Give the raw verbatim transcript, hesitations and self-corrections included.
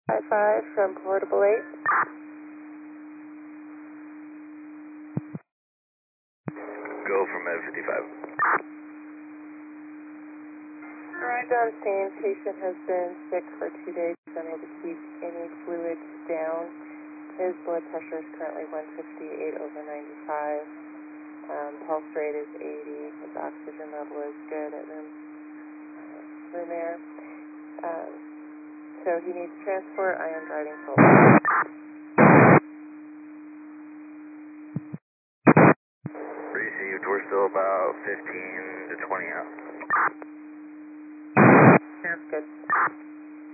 five five from Portable eight. Go from Med fifty-five. Arrived on scene. Patient has been sick for two days, unable to keep any fluids down. His blood pressure is currently one fifty-eight over ninety-five. Um, pulse rate is eighty. His oxygen level is good at room, room air. Um, so he needs transport. I am driving forward. Received. We're still about fifteen to twenty out. Sounds good.